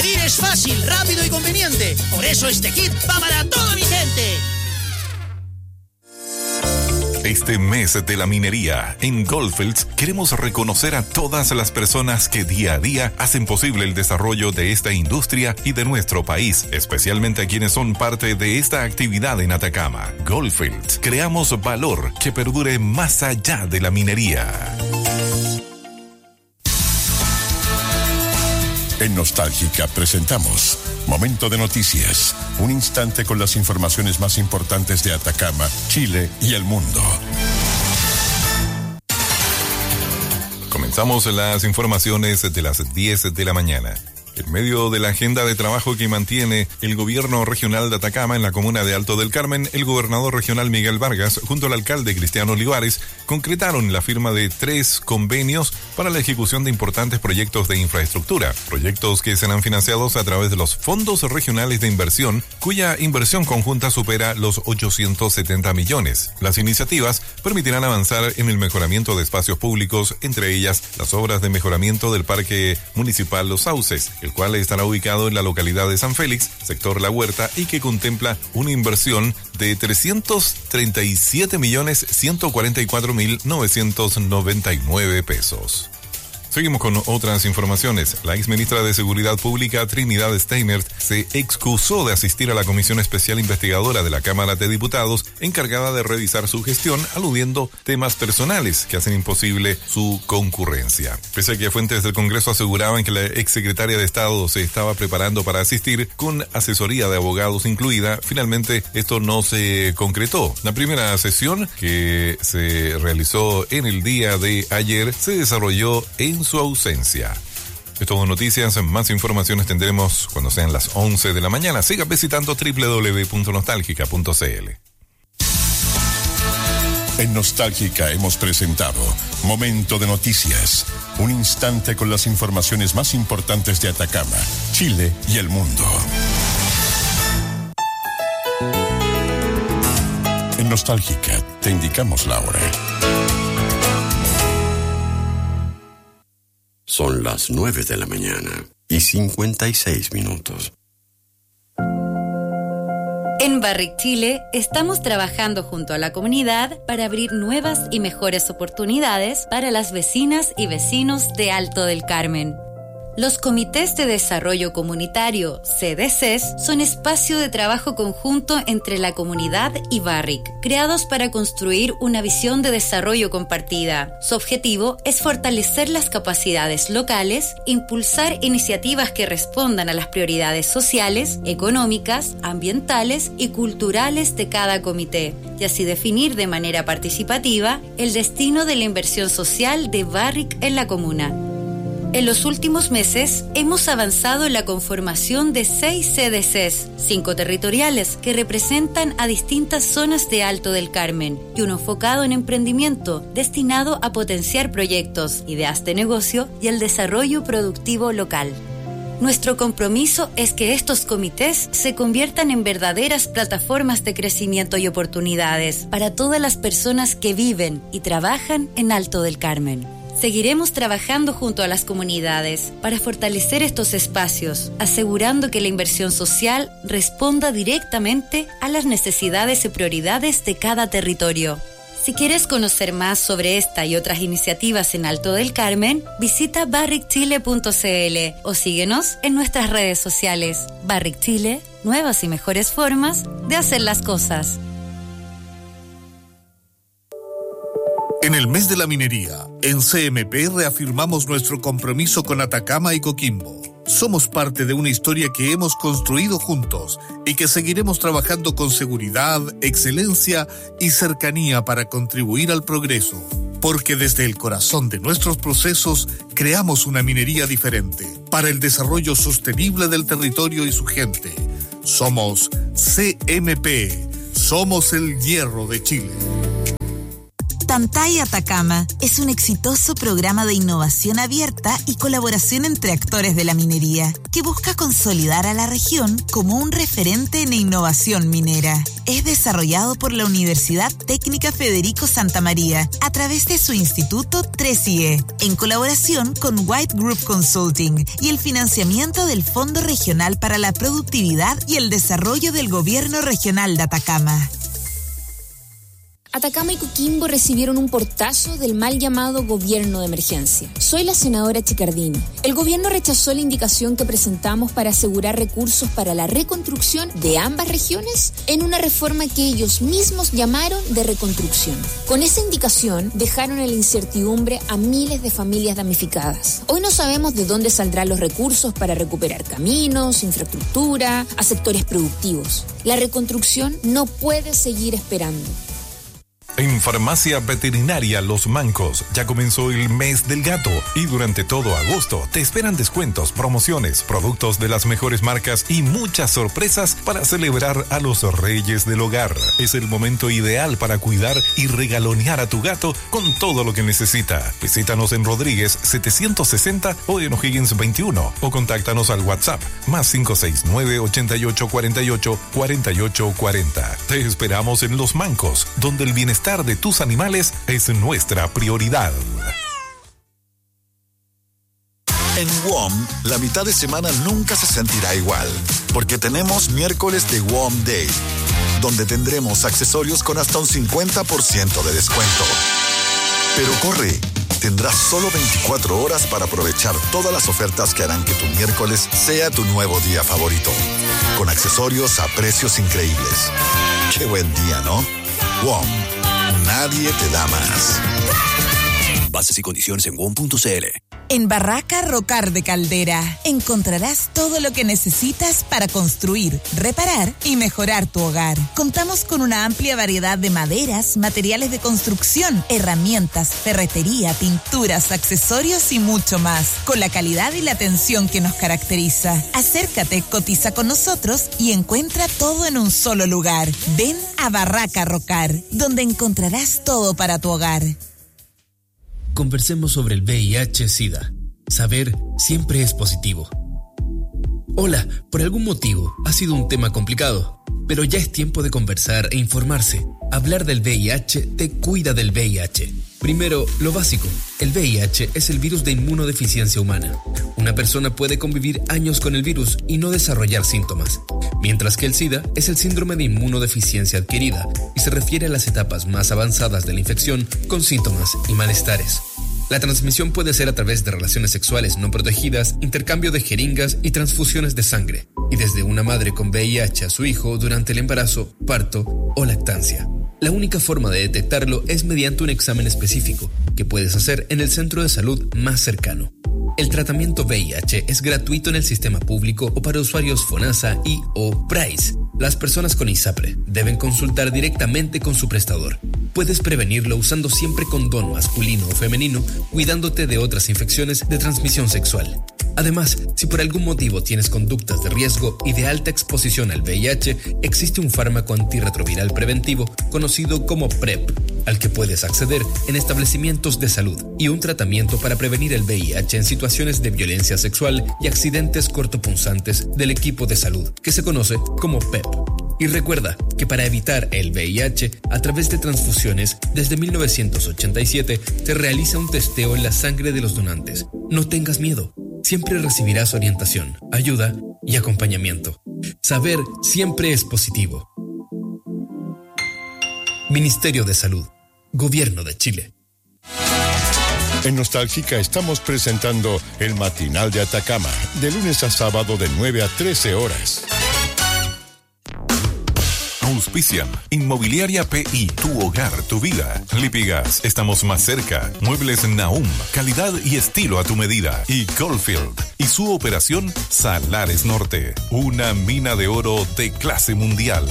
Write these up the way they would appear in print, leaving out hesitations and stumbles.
Pedir es fácil, rápido y conveniente. Por eso este kit va para toda mi gente. Este mes de la minería, en Goldfields queremos reconocer a todas las personas que día a día hacen posible el desarrollo de esta industria y de nuestro país, especialmente a quienes son parte de esta actividad en Atacama. Goldfields, creamos valor que perdure más allá de la minería. En Nostálgica presentamos Momento de Noticias, un instante con las informaciones más importantes de Atacama, Chile y el mundo. Comenzamos las informaciones de las 10 de la mañana. En medio de la agenda de trabajo que mantiene el gobierno regional de Atacama en la comuna de Alto del Carmen, el gobernador regional Miguel Vargas, junto al alcalde Cristiano Olivares, concretaron la firma de 3 convenios para la ejecución de importantes proyectos de infraestructura, proyectos que serán financiados a través de los fondos regionales de inversión, cuya inversión conjunta supera los 870 millones. Las iniciativas permitirán avanzar en el mejoramiento de espacios públicos, entre ellas las obras de mejoramiento del Parque Municipal Los Sauces, el cual estará ubicado en la localidad de San Félix, sector La Huerta, y que contempla una inversión de 337.144.999 pesos. Seguimos con otras informaciones. La exministra de Seguridad Pública, Trinidad Steinert, se excusó de asistir a la Comisión Especial Investigadora de la Cámara de Diputados, encargada de revisar su gestión, aludiendo temas personales que hacen imposible su concurrencia. Pese a que fuentes del Congreso aseguraban que la exsecretaria de Estado se estaba preparando para asistir, con asesoría de abogados incluida, finalmente esto no se concretó. La primera sesión, que se realizó en el día de ayer, se desarrolló en su ausencia. Esto es noticias, más informaciones tendremos cuando sean las 11 de la mañana. Siga visitando www.nostalgica.cl. En Nostálgica hemos presentado Momento de Noticias, un instante con las informaciones más importantes de Atacama, Chile y el mundo. En Nostálgica te indicamos la hora. Son las 9 de la mañana y 56 minutos. En Barrick Chile estamos trabajando junto a la comunidad para abrir nuevas y mejores oportunidades para las vecinas y vecinos de Alto del Carmen. Los comités de desarrollo comunitario, CDCs, son espacio de trabajo conjunto entre la comunidad y Barrick, creados para construir una visión de desarrollo compartida. Su objetivo es fortalecer las capacidades locales, impulsar iniciativas que respondan a las prioridades sociales, económicas, ambientales y culturales de cada comité, y así definir de manera participativa el destino de la inversión social de Barrick en la comuna. En los últimos meses hemos avanzado en la conformación de 6 CDCs, 5 territoriales que representan a distintas zonas de Alto del Carmen y uno enfocado en emprendimiento destinado a potenciar proyectos, ideas de negocio y el desarrollo productivo local. Nuestro compromiso es que estos comités se conviertan en verdaderas plataformas de crecimiento y oportunidades para todas las personas que viven y trabajan en Alto del Carmen. Seguiremos trabajando junto a las comunidades para fortalecer estos espacios, asegurando que la inversión social responda directamente a las necesidades y prioridades de cada territorio. Si quieres conocer más sobre esta y otras iniciativas en Alto del Carmen, visita barrickchile.cl o síguenos en nuestras redes sociales. Barrick Chile, nuevas y mejores formas de hacer las cosas. En el mes de la minería, en CMP reafirmamos nuestro compromiso con Atacama y Coquimbo. Somos parte de una historia que hemos construido juntos y que seguiremos trabajando con seguridad, excelencia y cercanía para contribuir al progreso. Porque desde el corazón de nuestros procesos creamos una minería diferente para el desarrollo sostenible del territorio y su gente. Somos CMP, somos el hierro de Chile. Tantay Atacama es un exitoso programa de innovación abierta y colaboración entre actores de la minería, que busca consolidar a la región como un referente en innovación minera. Es desarrollado por la Universidad Técnica Federico Santa María a través de su instituto 3IE, en colaboración con White Group Consulting y el financiamiento del Fondo Regional para la Productividad y el Desarrollo del Gobierno Regional de Atacama. Atacama y Coquimbo recibieron un portazo del mal llamado gobierno de emergencia. Soy la senadora Chicardini. El gobierno rechazó la indicación que presentamos para asegurar recursos para la reconstrucción de ambas regiones en una reforma que ellos mismos llamaron de reconstrucción. Con esa indicación dejaron en la incertidumbre a miles de familias damnificadas. Hoy no sabemos de dónde saldrán los recursos para recuperar caminos, infraestructura, a sectores productivos. La reconstrucción no puede seguir esperando. En Farmacia Veterinaria Los Mancos ya comenzó el mes del gato y durante todo agosto te esperan descuentos, promociones, productos de las mejores marcas y muchas sorpresas para celebrar a los reyes del hogar. Es el momento ideal para cuidar y regalonear a tu gato con todo lo que necesita. Visítanos en Rodríguez 760 o en O'Higgins 21 o contáctanos al WhatsApp +569 8848 4840. Te esperamos en Los Mancos, donde el bienestar de tus animales es nuestra prioridad. En WOM, la mitad de semana nunca se sentirá igual, porque tenemos miércoles de WOM Day, donde tendremos accesorios con hasta un 50% de descuento. Pero corre, tendrás solo 24 horas para aprovechar todas las ofertas que harán que tu miércoles sea tu nuevo día favorito, con accesorios a precios increíbles. Qué buen día, ¿no? WOM. Nadie te da más. Bases y condiciones en WOM.cl. En Barraca Rocar de Caldera encontrarás todo lo que necesitas para construir, reparar y mejorar tu hogar. Contamos con una amplia variedad de maderas, materiales de construcción, herramientas, ferretería, pinturas, accesorios y mucho más, con la calidad y la atención que nos caracteriza. Acércate, cotiza con nosotros y encuentra todo en un solo lugar. Ven a Barraca Rocar, donde encontrarás todo para tu hogar. Conversemos sobre el VIH-Sida. Saber siempre es positivo. Hola, por algún motivo ha sido un tema complicado, pero ya es tiempo de conversar e informarse. Hablar del VIH te cuida del VIH. Primero, lo básico. El VIH es el virus de inmunodeficiencia humana. Una persona puede convivir años con el virus y no desarrollar síntomas, mientras que el SIDA es el síndrome de inmunodeficiencia adquirida y se refiere a las etapas más avanzadas de la infección con síntomas y malestares. La transmisión puede ser a través de relaciones sexuales no protegidas, intercambio de jeringas y transfusiones de sangre, y desde una madre con VIH a su hijo durante el embarazo, parto o lactancia. La única forma de detectarlo es mediante un examen específico que puedes hacer en el centro de salud más cercano. El tratamiento VIH es gratuito en el sistema público o para usuarios FONASA y o PRAIS. Las personas con ISAPRE deben consultar directamente con su prestador. Puedes prevenirlo usando siempre condón masculino o femenino, cuidándote de otras infecciones de transmisión sexual. Además, si por algún motivo tienes conductas de riesgo y de alta exposición al VIH, existe un fármaco antirretroviral preventivo conocido como PrEP, al que puedes acceder en establecimientos de salud, y un tratamiento para prevenir el VIH en situaciones de violencia sexual y accidentes cortopunzantes del equipo de salud, que se conoce como PEP. Y recuerda que para evitar el VIH, a través de transfusiones, desde 1987 se realiza un testeo en la sangre de los donantes. No tengas miedo. Siempre recibirás orientación, ayuda y acompañamiento. Saber siempre es positivo. Ministerio de Salud, Gobierno de Chile. En Nostálgica estamos presentando el Matinal de Atacama, de lunes a sábado de 9 a 13 horas. Auspician Inmobiliaria PI, tu hogar, tu vida. Lipigas, estamos más cerca. Muebles Nahum, calidad y estilo a tu medida. Y Goldfield y su operación Salares Norte, una mina de oro de clase mundial.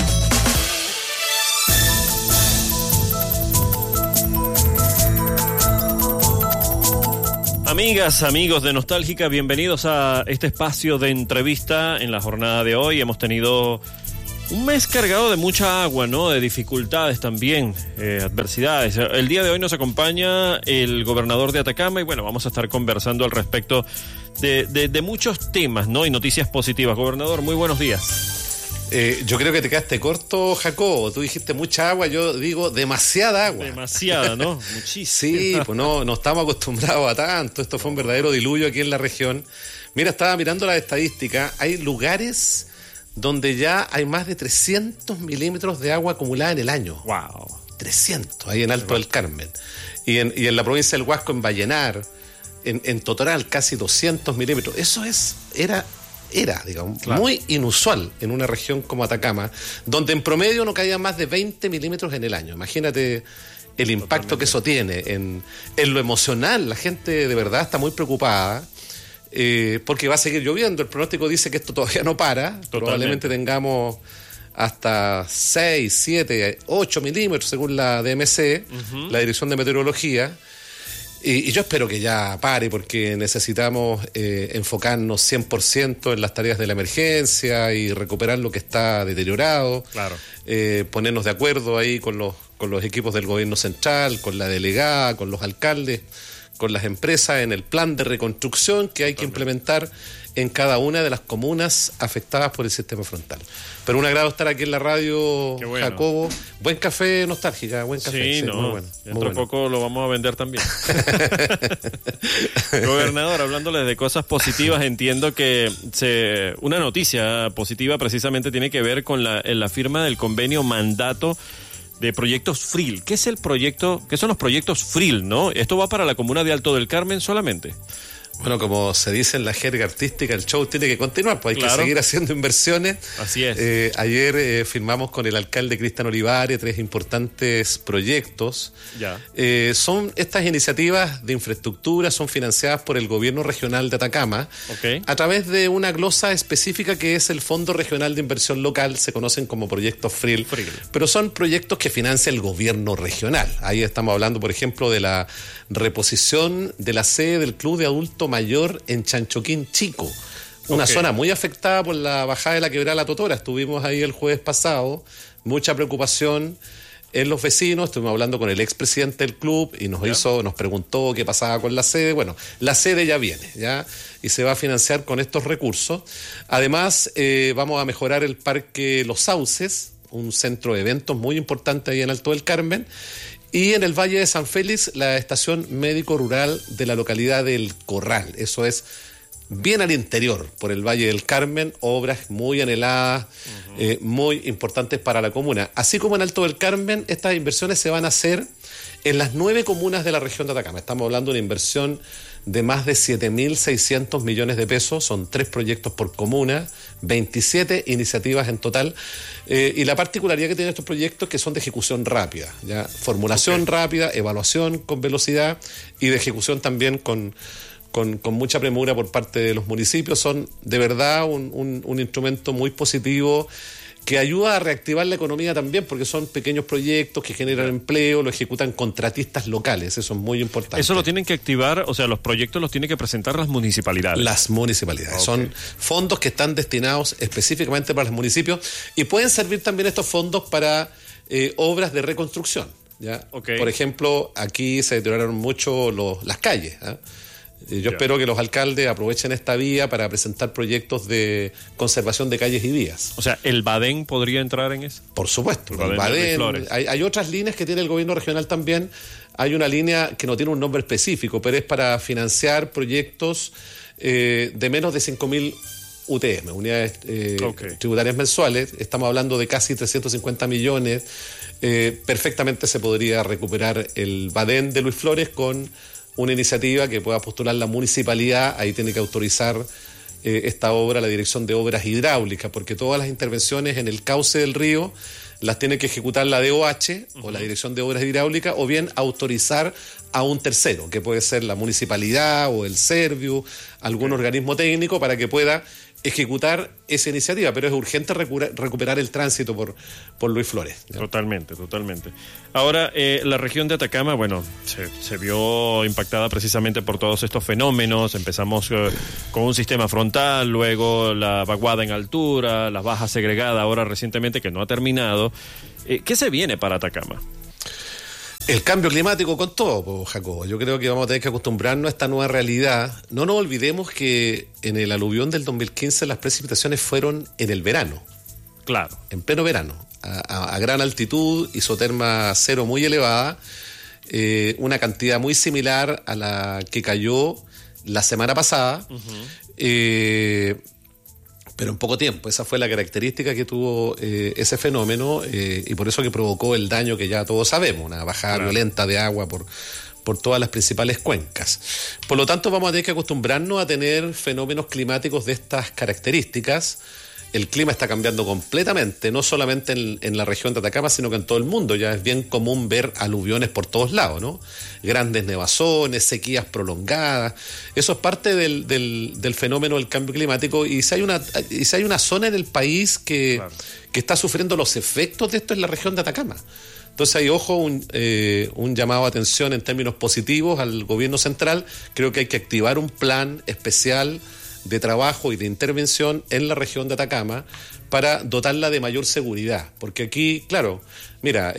Amigas, amigos de Nostálgica, bienvenidos a este espacio de entrevista en la jornada de hoy. Hemos tenido Un mes cargado de mucha agua, ¿no? De dificultades también, adversidades. El día de hoy nos acompaña el gobernador de Atacama y bueno, vamos a estar conversando al respecto de muchos temas, ¿no? Y noticias positivas. Gobernador, muy buenos días. Yo creo que te quedaste corto, Jacobo. Tú dijiste mucha agua, yo digo demasiada agua. Demasiada, ¿no? Muchísima. Sí, pues no estamos acostumbrados a tanto. Esto fue un verdadero diluvio aquí en la región. Mira, estaba mirando las estadísticas. Hay lugares donde ya hay más de 300 milímetros de agua acumulada en el año. ¡Wow! 300, ahí en Alto del Carmen. Y en la provincia del Huasco, en Vallenar, en Totoral, casi 200 milímetros. Eso era, digamos, claro, muy inusual en una región como Atacama, donde en promedio no caía más de 20 milímetros en el año. Imagínate el impacto que eso tiene en lo emocional. La gente de verdad está muy preocupada. Porque va a seguir lloviendo. El pronóstico dice que esto todavía no para. Totalmente. Probablemente tengamos hasta 6, 7, 8 milímetros según la DMC, la Dirección de Meteorología. Y yo espero que ya pare, porque necesitamos enfocarnos 100% en las tareas de la emergencia y recuperar lo que está deteriorado. Claro. Ponernos de acuerdo ahí con los equipos del gobierno central, con la delegada, con los alcaldes, con las empresas en el plan de reconstrucción que hay que implementar en cada una de las comunas afectadas por el sistema frontal. Pero un agrado estar aquí en la radio, bueno. Jacobo. Buen café Nostálgica, buen café. Sí, no, muy bueno. Dentro de poco lo vamos a vender también. Gobernador, hablándole de cosas positivas, entiendo que una noticia positiva precisamente tiene que ver con la firma del convenio mandato de proyectos FRIL. ¿Qué son los proyectos FRIL, no? ¿Esto va para la comuna de Alto del Carmen solamente? Bueno, como se dice en la jerga artística, el show tiene que continuar, pues hay que seguir haciendo inversiones. Así es. Ayer firmamos con el alcalde Cristian Olivares 3 importantes proyectos. Ya. Son estas iniciativas de infraestructura, son financiadas por el gobierno regional de Atacama, a través de una glosa específica que es el Fondo Regional de Inversión Local. Se conocen como proyectos FRIL, pero son proyectos que financia el gobierno regional. Ahí estamos hablando, por ejemplo, de la reposición de la sede del Club de Adulto Mayor en Chanchoquín Chico, una zona muy afectada por la bajada de la quebrada La Totora. Estuvimos ahí el jueves pasado, mucha preocupación en los vecinos. Estuvimos hablando con el expresidente del club y nos preguntó qué pasaba con la sede. Bueno, la sede ya viene, y se va a financiar con estos recursos. Además, vamos a mejorar el Parque Los Sauces, un centro de eventos muy importante ahí en Alto del Carmen. Y en el Valle de San Félix, la estación médico-rural de la localidad del Corral. Eso es bien al interior, por el Valle del Carmen, obras muy anheladas, muy importantes para la comuna. Así como en Alto del Carmen, estas inversiones se van a hacer en las 9 comunas de la región de Atacama. Estamos hablando de una inversión de más de 7.600 millones de pesos. Son 3 proyectos por comuna, 27 iniciativas en total. Y la particularidad que tienen estos proyectos es que son de ejecución rápida, formulación rápida, evaluación con velocidad y de ejecución también con mucha premura por parte de los municipios. Son de verdad un instrumento muy positivo que ayuda a reactivar la economía también, porque son pequeños proyectos que generan empleo, lo ejecutan contratistas locales. Eso es muy importante. Eso lo tienen que activar, o sea, los proyectos los tienen que presentar las municipalidades. Las municipalidades. Son fondos que están destinados específicamente para los municipios y pueden servir también estos fondos para obras de reconstrucción. Por ejemplo, aquí se deterioraron mucho las calles. Yo espero que los alcaldes aprovechen esta vía para presentar proyectos de conservación de calles y vías. O sea, ¿el Badén podría entrar en eso? Por supuesto. El Badén. Hay otras líneas que tiene el gobierno regional también. Hay una línea que no tiene un nombre específico, pero es para financiar proyectos de menos de 5.000 UTM, unidades tributarias mensuales. Estamos hablando de casi 350 millones. Perfectamente se podría recuperar el Badén de Luis Flores con una iniciativa que pueda postular la municipalidad. Ahí tiene que autorizar esta obra la Dirección de Obras Hidráulicas, porque todas las intervenciones en el cauce del río las tiene que ejecutar la DOH o la Dirección de Obras Hidráulicas, o bien autorizar a un tercero, que puede ser la municipalidad o el Serviu, algún organismo técnico, para que pueda ejecutar esa iniciativa, pero es urgente recuperar el tránsito por Luis Flores. ¿Ya? Totalmente. Ahora, la región de Atacama, bueno, se vio impactada precisamente por todos estos fenómenos. Empezamos con un sistema frontal, luego la vaguada en altura, la baja segregada, ahora recientemente que no ha terminado. ¿Qué se viene para Atacama? El cambio climático con todo, Jacobo. Yo creo que vamos a tener que acostumbrarnos a esta nueva realidad. No nos olvidemos que en el aluvión del 2015 las precipitaciones fueron en el verano. Claro. En pleno verano. A gran altitud, isoterma cero muy elevada. Una cantidad muy similar a la que cayó la semana pasada. Pero en poco tiempo. Esa fue la característica que tuvo ese fenómeno y por eso que provocó el daño que ya todos sabemos, una bajada violenta de agua por todas las principales cuencas. Por lo tanto, vamos a tener que acostumbrarnos a tener fenómenos climáticos de estas características. El clima está cambiando completamente, no solamente en la región de Atacama, sino que en todo el mundo. Ya es bien común ver aluviones por todos lados, ¿no? Grandes nevazones, sequías prolongadas. Eso es parte del fenómeno del cambio climático. Y si hay una zona en el país que está sufriendo los efectos de esto, es la región de Atacama. Entonces hay, un llamado a atención en términos positivos al gobierno central. Creo que hay que activar un plan especial de trabajo y de intervención en la región de Atacama para dotarla de mayor seguridad. Porque aquí, claro, mira,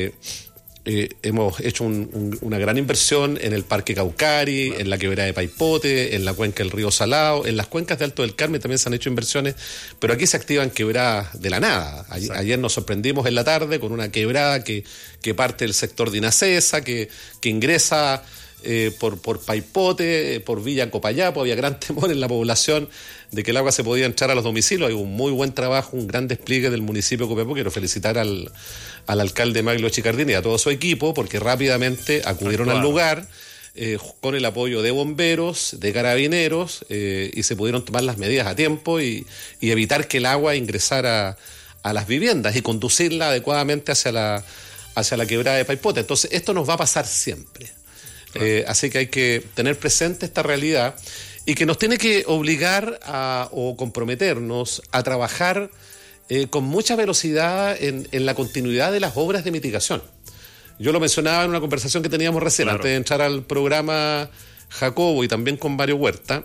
hemos hecho una gran inversión en el Parque Caucari, en la quebrada de Paipote, en la cuenca del río Salado, en las cuencas de Alto del Carmen también se han hecho inversiones, pero aquí se activan quebradas de la nada. Ayer nos sorprendimos en la tarde con una quebrada que parte del sector de Inacesa, que ingresa por Paipote, por Villa Copayapo. Había gran temor en la población de que el agua se podía entrar a los domicilios. Hay un muy buen trabajo, un gran despliegue del municipio de Copiapó. Quiero felicitar al alcalde Maglo Chicardini y a todo su equipo, porque rápidamente acudieron al lugar con el apoyo de bomberos, de carabineros, y se pudieron tomar las medidas a tiempo y evitar que el agua ingresara a las viviendas y conducirla adecuadamente hacia la quebrada de Paipote. Entonces, esto nos va a pasar siempre. Así que hay que tener presente esta realidad y que nos tiene que obligar o comprometernos a trabajar con mucha velocidad en la continuidad de las obras de mitigación. Yo lo mencionaba en una conversación que teníamos recién, antes de entrar al programa, Jacobo, y también con Mario Huerta,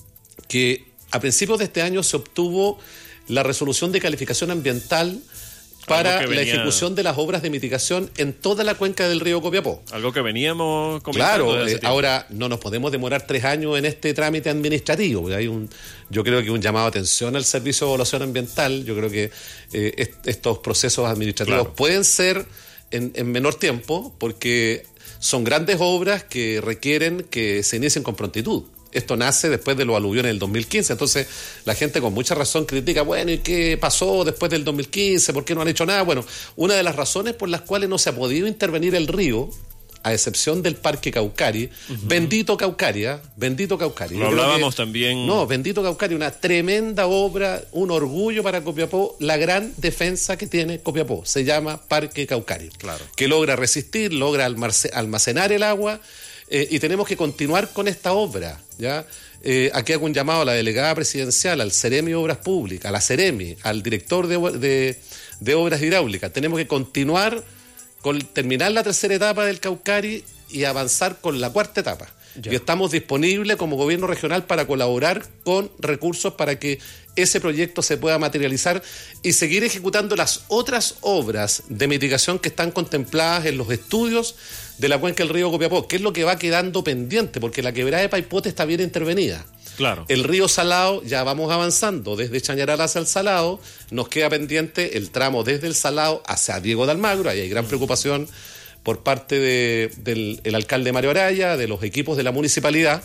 que a principios de este año se obtuvo la resolución de calificación ambiental para la ejecución de las obras de mitigación en toda la cuenca del río Copiapó. Algo que veníamos comentando. Claro, ahora no nos podemos demorar 3 años en este trámite administrativo. Yo creo que un llamado de atención al Servicio de Evaluación Ambiental. Yo creo que estos procesos administrativos pueden ser en menor tiempo, porque son grandes obras que requieren que se inicien con prontitud. Esto nace después de los aluviones del 2015, entonces la gente con mucha razón critica, bueno, ¿y qué pasó después del 2015? ¿Por qué no han hecho nada? Bueno, una de las razones por las cuales no se ha podido intervenir el río, a excepción del Parque Caucari, bendito Caucari. Lo hablábamos también. No, bendito Caucari, una tremenda obra, un orgullo para Copiapó, la gran defensa que tiene Copiapó, se llama Parque Caucari, que logra resistir, logra almacenar el agua. Y tenemos que continuar con esta obra, ¿ya? Aquí hago un llamado a la delegada presidencial, al Ceremi de Obras Públicas, a la Ceremi, al director de Obras Hidráulicas. Tenemos que continuar terminar la 3ª etapa del Caucari y avanzar con la 4ª etapa. Y estamos disponibles como gobierno regional para colaborar con recursos para que ese proyecto se pueda materializar y seguir ejecutando las otras obras de mitigación que están contempladas en los estudios de la cuenca del río Copiapó, que es lo que va quedando pendiente, porque la quebrada de Paipote está bien intervenida. Claro. El río Salado ya vamos avanzando, desde Chañaral hacia el Salado, nos queda pendiente el tramo desde el Salado hacia Diego de Almagro, ahí hay gran preocupación por parte del alcalde Mario Araya, de los equipos de la municipalidad,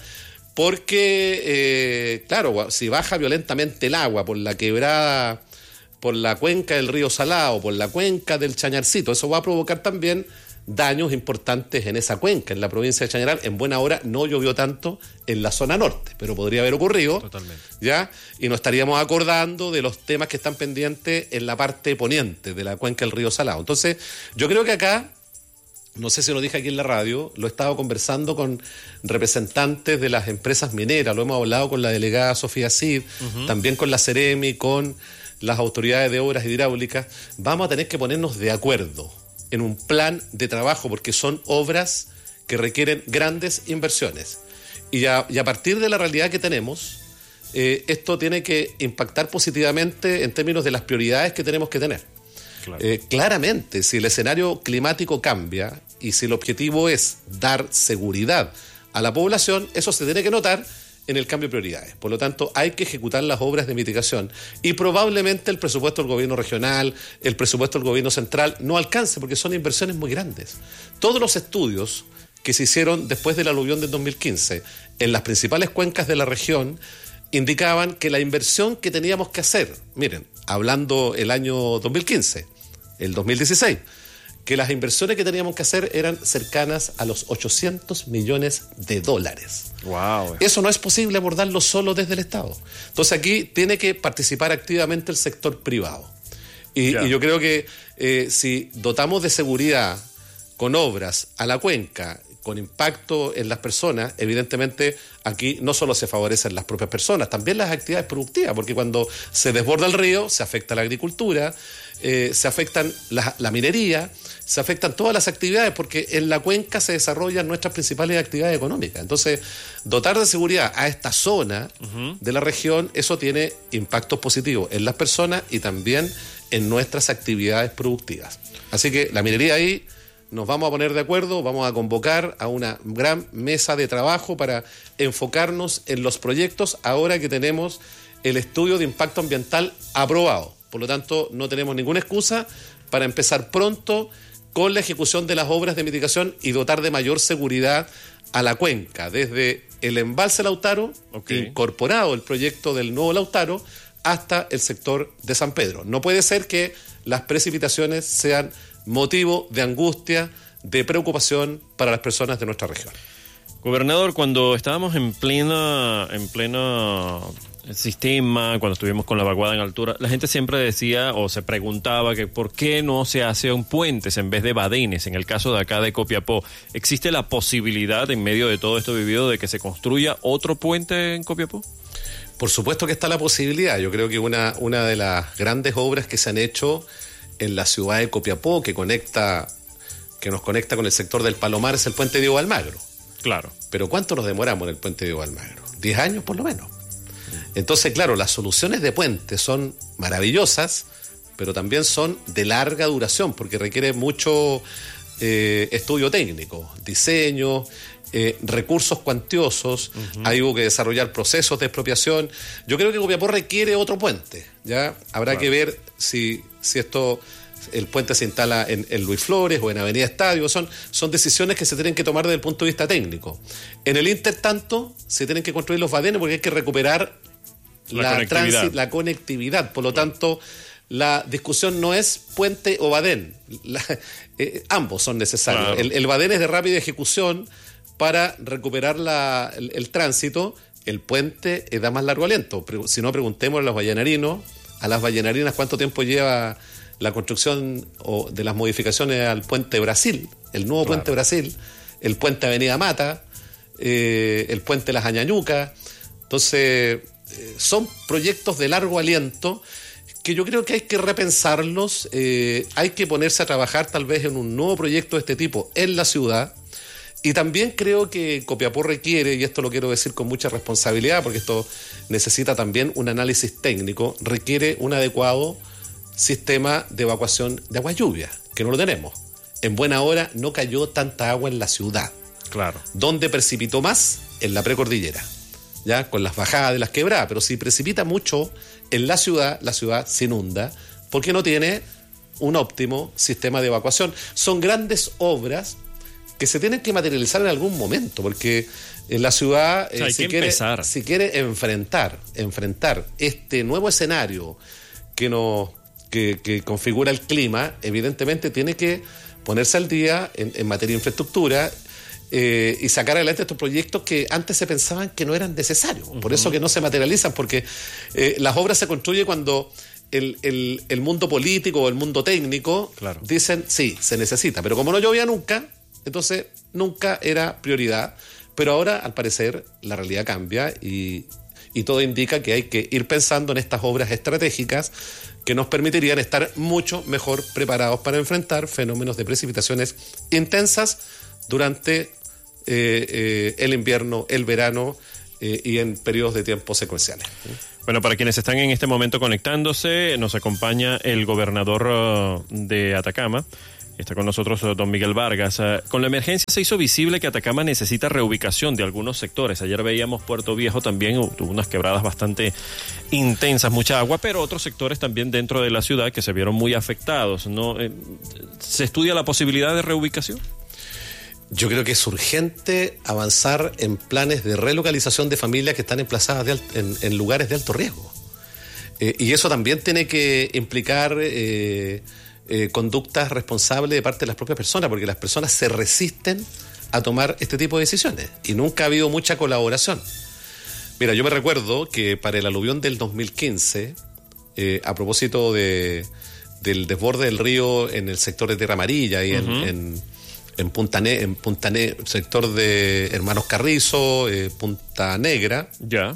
porque, claro, si baja violentamente el agua por la quebrada, por la cuenca del río Salado, por la cuenca del Chañarcito, eso va a provocar también daños importantes en esa cuenca, en la provincia de Chañaral. En buena hora no llovió tanto en la zona norte, pero podría haber ocurrido. Totalmente. ¿Ya? Y nos estaríamos acordando de los temas que están pendientes en la parte poniente de la cuenca del río Salado. Entonces, yo creo que acá no sé si lo dije aquí en la radio, lo he estado conversando con representantes de las empresas mineras, lo hemos hablado con la delegada Sofía Cid, también con la Ceremi, con las autoridades de obras hidráulicas. Vamos a tener que ponernos de acuerdo en un plan de trabajo, porque son obras que requieren grandes inversiones. Y a partir de la realidad que tenemos, esto tiene que impactar positivamente en términos de las prioridades que tenemos que tener. Claro. Claramente, si el escenario climático cambia y si el objetivo es dar seguridad a la población, eso se tiene que notar en el cambio de prioridades. Por lo tanto, hay que ejecutar las obras de mitigación y probablemente el presupuesto del gobierno regional, el presupuesto del gobierno central no alcance, porque son inversiones muy grandes. Todos los estudios que se hicieron después del aluvión del 2015 en las principales cuencas de la región indicaban que la inversión que teníamos que hacer, miren, hablando el año 2015, el 2016, que las inversiones que teníamos que hacer eran cercanas a los $800 millones. Wow. Eso no es posible abordarlo solo desde el Estado. Entonces aquí tiene que participar activamente el sector privado. Y yo creo que si dotamos de seguridad con obras a la cuenca, con impacto en las personas, evidentemente aquí no solo se favorecen las propias personas, también las actividades productivas, porque cuando se desborda el río se afecta la agricultura, se afectan la minería, se afectan todas las actividades, porque en la cuenca se desarrollan nuestras principales actividades económicas. Entonces, dotar de seguridad a esta zona de la región, eso tiene impactos positivos en las personas y también en nuestras actividades productivas. Así que la minería ahí nos vamos a poner de acuerdo, vamos a convocar a una gran mesa de trabajo para enfocarnos en los proyectos ahora que tenemos el estudio de impacto ambiental aprobado. Por lo tanto, no tenemos ninguna excusa para empezar pronto con la ejecución de las obras de mitigación y dotar de mayor seguridad a la cuenca, desde el embalse Lautaro, incorporado el proyecto del nuevo Lautaro, hasta el sector de San Pedro. No puede ser que las precipitaciones sean motivo de angustia, de preocupación para las personas de nuestra región. Gobernador, cuando estábamos en pleno sistema, cuando estuvimos con la vaguada en altura, la gente siempre decía o se preguntaba que por qué no se hacen puentes en vez de badenes. En el caso de acá de Copiapó, ¿existe la posibilidad en medio de todo esto vivido de que se construya otro puente en Copiapó? Por supuesto que está la posibilidad. Yo creo que una de las grandes obras que se han hecho en la ciudad de Copiapó, que nos conecta con el sector del Palomar, es el puente Diego Almagro. Claro. Pero ¿cuánto nos demoramos en el puente Diego Almagro? 10 años por lo menos. Entonces, claro, las soluciones de puente son maravillosas, pero también son de larga duración, porque requiere mucho estudio técnico, diseño, recursos cuantiosos, hay que desarrollar procesos de expropiación. Yo creo que Copiapó requiere otro puente, ¿ya? Habrá que ver si el puente se instala en Luis Flores o en Avenida Estadio. Son decisiones que se tienen que tomar desde el punto de vista técnico. En el intertanto, se tienen que construir los badenes porque hay que recuperar la conectividad. Por lo tanto, la discusión no es puente o badén. Ambos son necesarios. Claro. El badén es de rápida ejecución para recuperar el tránsito. El puente da más largo aliento. Si no, preguntemos a los vallenarinos, a las vallenarinas, cuánto tiempo lleva la construcción de las modificaciones al puente Brasil, el nuevo puente Brasil, el puente Avenida Mata, el puente Las Añañucas. Entonces, son proyectos de largo aliento que yo creo que hay que repensarlos, hay que ponerse a trabajar tal vez en un nuevo proyecto de este tipo en la ciudad. Y también creo que Copiapó requiere, y esto lo quiero decir con mucha responsabilidad, porque esto necesita también un análisis técnico, requiere un adecuado sistema de evacuación de agua lluvia, que no lo tenemos. En buena hora no cayó tanta agua en la ciudad. Claro. ¿Dónde precipitó más? En la precordillera, ya con las bajadas de las quebradas. Pero si precipita mucho en la ciudad se inunda porque no tiene un óptimo sistema de evacuación. Son grandes obras que se tienen que materializar en algún momento, porque en la ciudad, si quiere enfrentar este nuevo escenario que configura el clima, evidentemente tiene que ponerse al día en materia de infraestructura y sacar adelante estos proyectos que antes se pensaban que no eran necesarios. Por eso que no se materializan, porque las obras se construyen cuando el mundo político o el mundo técnico dicen sí, se necesita, pero como no llovía nunca, Entonces, nunca era prioridad, pero ahora, al parecer, la realidad cambia y todo indica que hay que ir pensando en estas obras estratégicas que nos permitirían estar mucho mejor preparados para enfrentar fenómenos de precipitaciones intensas durante el invierno, el verano y en periodos de tiempo secuenciales. Bueno, para quienes están en este momento conectándose, nos acompaña el gobernador de Atacama. Está con nosotros don Miguel Vargas. Con la emergencia se hizo visible que Atacama necesita reubicación de algunos sectores. Ayer veíamos Puerto Viejo también, tuvo unas quebradas bastante intensas, mucha agua, pero otros sectores también dentro de la ciudad que se vieron muy afectados, ¿no? ¿Se estudia la posibilidad de reubicación? Yo creo que es urgente avanzar en planes de relocalización de familias que están emplazadas en lugares de alto riesgo. Y eso también tiene que implicar conductas responsables de parte de las propias personas, porque las personas se resisten a tomar este tipo de decisiones y nunca ha habido mucha colaboración. Mira, yo me recuerdo que para el aluvión del 2015, a propósito del desborde del río en el sector de Tierra Amarilla y en Punta sector de Hermanos Carrizo, Punta Negra. Ya.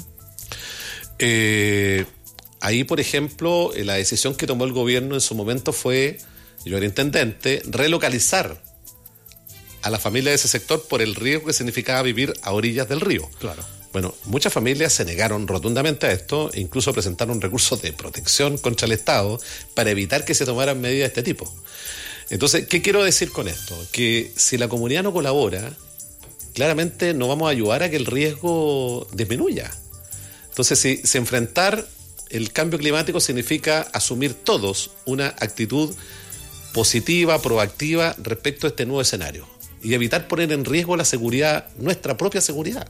Ahí, por ejemplo, la decisión que tomó el gobierno en su momento fue, yo era intendente, relocalizar a la familia de ese sector por el riesgo que significaba vivir a orillas del río. Claro. Bueno, muchas familias se negaron rotundamente a esto e incluso presentaron recursos de protección contra el Estado para evitar que se tomaran medidas de este tipo. Entonces, ¿qué quiero decir con esto? Que si la comunidad no colabora, claramente no vamos a ayudar a que el riesgo disminuya. Entonces, si enfrentar el cambio climático significa asumir todos una actitud positiva, proactiva respecto a este nuevo escenario y evitar poner en riesgo la seguridad, nuestra propia seguridad.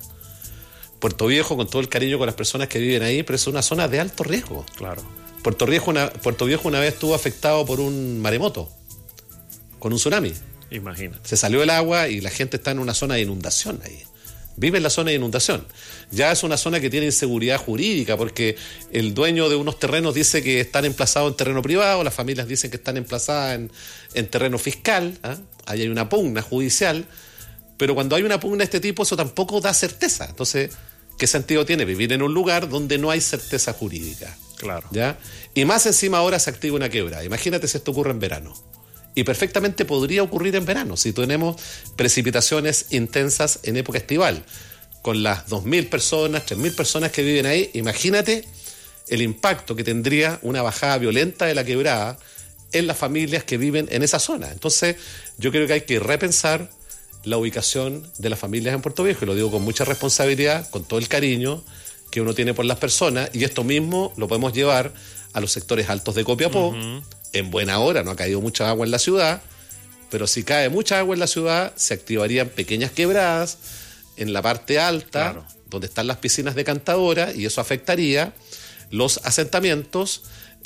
Puerto Viejo, con todo el cariño con las personas que viven ahí, pero es una zona de alto riesgo. Claro. Puerto Viejo una vez estuvo afectado por un maremoto, con un tsunami. Imagínate. Se salió el agua y la gente está en una zona de inundación ahí. Vive en la zona de inundación. Ya es una zona que tiene inseguridad jurídica porque el dueño de unos terrenos dice que están emplazados en terreno privado, las familias dicen que están emplazadas en terreno fiscal, ahí hay una pugna judicial, pero cuando hay una pugna de este tipo eso tampoco da certeza. Entonces, ¿qué sentido tiene vivir en un lugar donde no hay certeza jurídica? Claro. ¿Ya? Y más encima ahora se activa una quebrada. Imagínate si esto ocurre en verano. Y perfectamente podría ocurrir en verano, si tenemos precipitaciones intensas en época estival. Con las 2.000 personas, 3.000 personas que viven ahí, imagínate el impacto que tendría una bajada violenta de la quebrada en las familias que viven en esa zona. Entonces, yo creo que hay que repensar la ubicación de las familias en Puerto Viejo, y lo digo con mucha responsabilidad, con todo el cariño que uno tiene por las personas, y esto mismo lo podemos llevar a los sectores altos de Copiapó. En buena hora, no ha caído mucha agua en la ciudad, pero si cae mucha agua en la ciudad, se activarían pequeñas quebradas en la parte alta, claro, donde están las piscinas decantadoras, y eso afectaría los asentamientos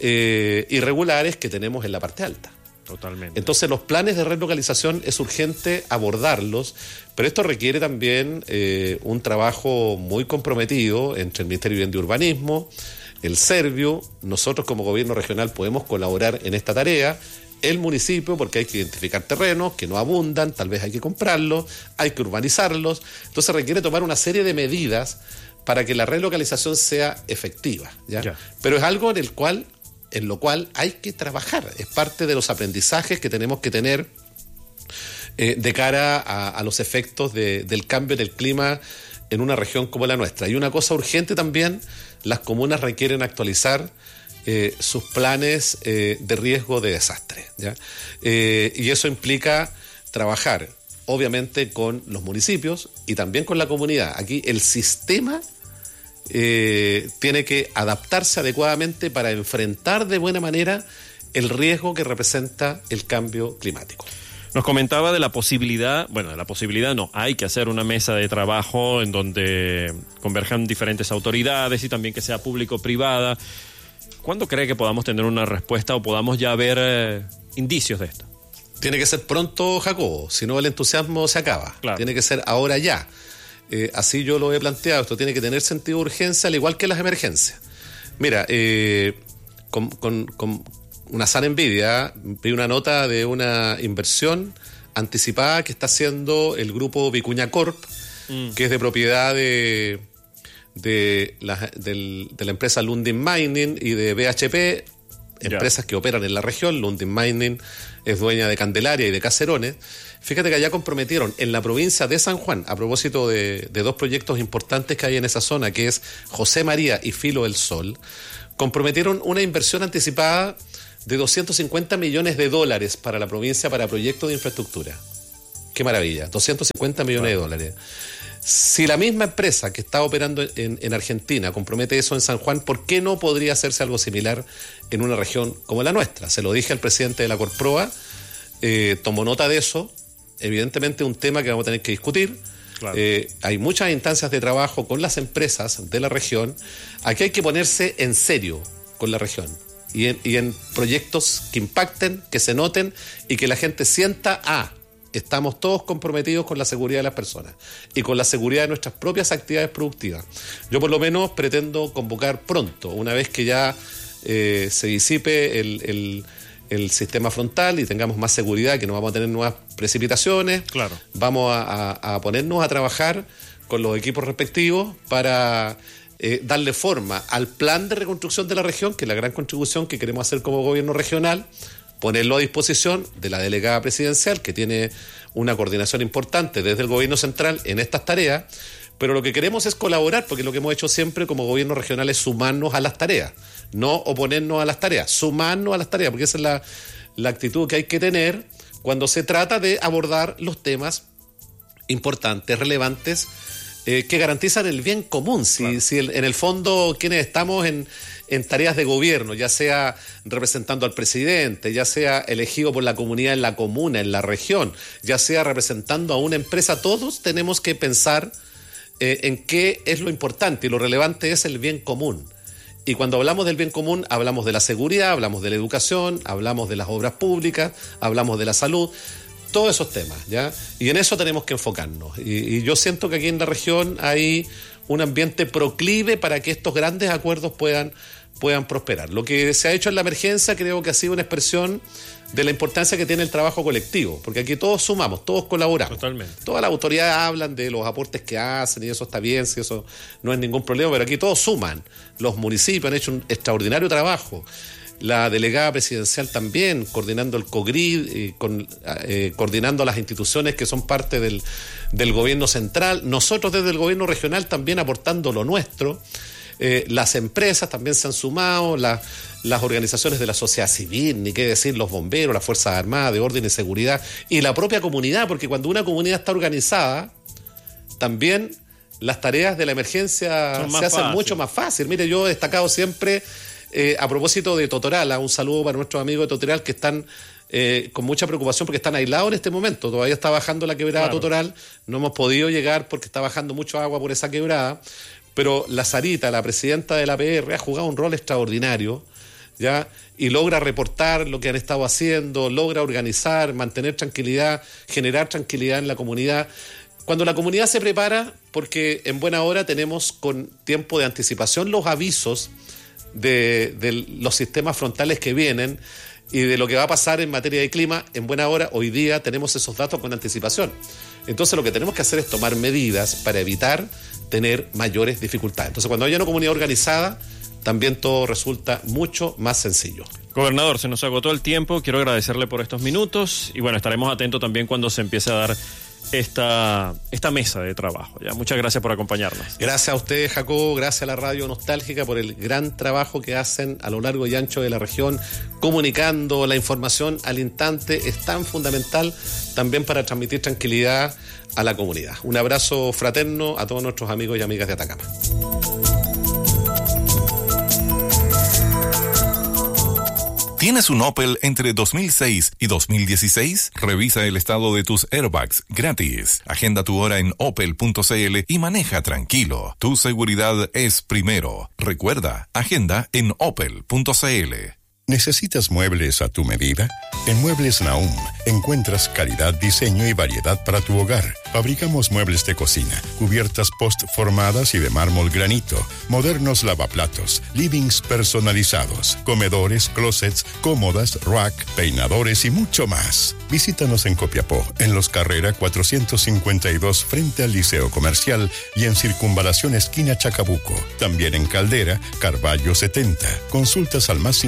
irregulares que tenemos en la parte alta. Totalmente. Entonces los planes de relocalización es urgente abordarlos, pero esto requiere también un trabajo muy comprometido entre el Ministerio de Vivienda y Urbanismo, el Servio. Nosotros como gobierno regional podemos colaborar en esta tarea, el municipio, porque hay que identificar terrenos que no abundan, tal vez hay que comprarlos, hay que urbanizarlos. Entonces requiere tomar una serie de medidas para que la relocalización sea efectiva, ¿ya? Pero es algo en lo cual hay que trabajar, es parte de los aprendizajes que tenemos que tener de cara a los efectos del cambio del clima en una región como la nuestra. Y una cosa urgente también, las comunas requieren actualizar sus planes de riesgo de desastre, ¿ya? Y eso implica trabajar, obviamente, con los municipios y también con la comunidad. Aquí el sistema tiene que adaptarse adecuadamente para enfrentar de buena manera el riesgo que representa el cambio climático. Nos comentaba de la posibilidad, no, hay que hacer una mesa de trabajo en donde converjan diferentes autoridades y también que sea público-privada. ¿Cuándo cree que podamos tener una respuesta o podamos ya ver indicios de esto? Tiene que ser pronto, Jacobo, si no el entusiasmo se acaba. Claro. Tiene que ser ahora ya. Así yo lo he planteado, esto tiene que tener sentido de urgencia, al igual que las emergencias. Mira, con una sana envidia, vi una nota de una inversión anticipada que está haciendo el grupo Vicuña Corp, que es de propiedad de la empresa Lundin Mining y de BHP, empresas que operan en la región. Lundin Mining es dueña de Candelaria y de Caserones. Fíjate que allá comprometieron en la provincia de San Juan, a propósito de dos proyectos importantes que hay en esa zona, que es José María y Filo del Sol, comprometieron una inversión anticipada de $250 millones para la provincia para proyectos de infraestructura. ¡Qué maravilla! 250 millones de dólares. Si la misma empresa que está operando en Argentina compromete eso en San Juan, ¿por qué no podría hacerse algo similar en una región como la nuestra? Se lo dije al presidente de la Corproa, tomó nota de eso. Evidentemente un tema que vamos a tener que discutir. Claro. Hay muchas instancias de trabajo con las empresas de la región. Aquí hay que ponerse en serio con la región y en proyectos que impacten, que se noten y que la gente sienta, estamos todos comprometidos con la seguridad de las personas y con la seguridad de nuestras propias actividades productivas. Yo por lo menos pretendo convocar pronto, una vez que ya se disipe el sistema frontal y tengamos más seguridad, que no vamos a tener nuevas precipitaciones. Claro. Vamos a ponernos a trabajar con los equipos respectivos para darle forma al plan de reconstrucción de la región, que es la gran contribución que queremos hacer como gobierno regional, ponerlo a disposición de la delegada presidencial, que tiene una coordinación importante desde el gobierno central en estas tareas, pero lo que queremos es colaborar, porque lo que hemos hecho siempre como gobierno regional es sumarnos a las tareas, no oponernos a las tareas, sumarnos a las tareas, porque esa es la actitud que hay que tener cuando se trata de abordar los temas importantes, relevantes, que garantizan el bien común. Claro. Si en el fondo quienes estamos en tareas de gobierno, ya sea representando al presidente, ya sea elegido por la comunidad en la comuna, en la región, ya sea representando a una empresa, todos tenemos que pensar en qué es lo importante, y lo relevante es el bien común. Y cuando hablamos del bien común, hablamos de la seguridad, hablamos de la educación, hablamos de las obras públicas, hablamos de la salud, todos esos temas, ¿ya? Y en eso tenemos que enfocarnos. Y yo siento que aquí en la región hay un ambiente proclive para que estos grandes acuerdos puedan prosperar. Lo que se ha hecho en la emergencia creo que ha sido una expresión de la importancia que tiene el trabajo colectivo, porque aquí todos sumamos, todos colaboramos. Totalmente. Todas las autoridades hablan de los aportes que hacen y eso está bien, si eso no es ningún problema, pero aquí todos suman. Los municipios han hecho un extraordinario trabajo. La delegada presidencial también, coordinando el COGRID, coordinando las instituciones que son parte del gobierno central. Nosotros desde el gobierno regional también aportando lo nuestro. Las empresas también se han sumado, las organizaciones de la sociedad civil, ni qué decir, los bomberos, las Fuerzas Armadas de Orden y Seguridad, y la propia comunidad, porque cuando una comunidad está organizada, también las tareas de la emergencia se hacen mucho más fácil. Mire, yo he destacado siempre, a propósito de Totoral, un saludo para nuestros amigos de Totoral que están con mucha preocupación porque están aislados en este momento. Todavía está bajando la quebrada Totoral, no hemos podido llegar porque está bajando mucho agua por esa quebrada, pero la Sarita, la presidenta de la APR, ha jugado un rol extraordinario, ¿ya? Y logra reportar lo que han estado haciendo, logra organizar, mantener tranquilidad, generar tranquilidad en la comunidad. Cuando la comunidad se prepara, porque en buena hora tenemos con tiempo de anticipación los avisos de los sistemas frontales que vienen y de lo que va a pasar en materia de clima, en buena hora, hoy día tenemos esos datos con anticipación. Entonces lo que tenemos que hacer es tomar medidas para evitar tener mayores dificultades. Entonces cuando haya una comunidad organizada, también todo resulta mucho más sencillo. Gobernador, se nos agotó el tiempo, quiero agradecerle por estos minutos y bueno, estaremos atentos también cuando se empiece a dar esta mesa de trabajo. ¿Ya? Muchas gracias por acompañarnos. Gracias a ustedes, Jacobo, gracias a la Radio Nostálgica por el gran trabajo que hacen a lo largo y ancho de la región, comunicando la información al instante. Es tan fundamental también para transmitir tranquilidad a la comunidad. Un abrazo fraterno a todos nuestros amigos y amigas de Atacama. ¿Tienes un Opel entre 2006 y 2016? Revisa el estado de tus airbags gratis. Agenda tu hora en opel.cl y maneja tranquilo. Tu seguridad es primero. Recuerda, agenda en opel.cl. ¿Necesitas muebles a tu medida? En Muebles Nahum encuentras calidad, diseño y variedad para tu hogar. Fabricamos muebles de cocina, cubiertas post-formadas y de mármol granito, modernos lavaplatos, livings personalizados, comedores, closets, cómodas, rack, peinadores y mucho más. Visítanos en Copiapó, en Los Carrera 452 frente al Liceo Comercial y en Circunvalación esquina Chacabuco. También en Caldera, Carballo 70. Consultas al más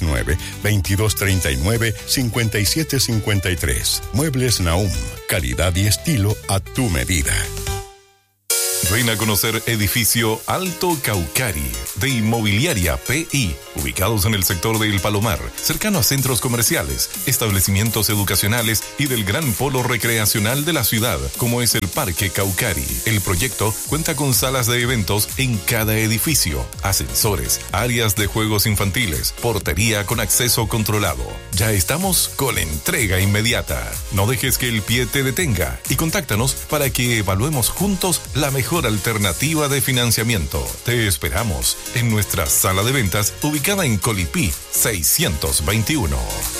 569-2239-5753. Muebles Nahum. Calidad y estilo a tu medida. Ven a conocer Edificio Alto Caucari de Inmobiliaria PI, ubicados en el sector de El Palomar, cercano a centros comerciales, establecimientos educacionales y del gran polo recreacional de la ciudad, como es el Parque Caucari. El proyecto cuenta con salas de eventos en cada edificio, ascensores, áreas de juegos infantiles, portería con acceso controlado. Ya estamos con entrega inmediata. No dejes que el pie te detenga y contáctanos para que evaluemos juntos la mejor alternativa de financiamiento. Te esperamos en nuestra sala de ventas ubicada en Colipí 621.